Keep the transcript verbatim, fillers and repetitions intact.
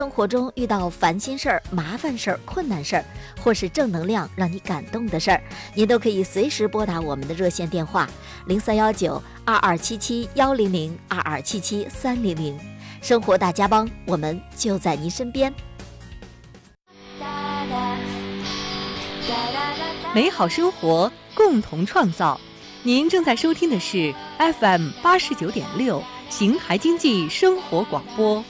生活中遇到烦心事儿、麻烦事儿、困难事儿，或是正能量让你感动的事儿，您都可以随时拨打我们的热线电话零三幺九二二七七幺零零二二七七三零零。生活大家帮，我们就在您身边。 美好生活，共同创造。您正在收听的是 F M 八十九点六 邢台经济生活广播。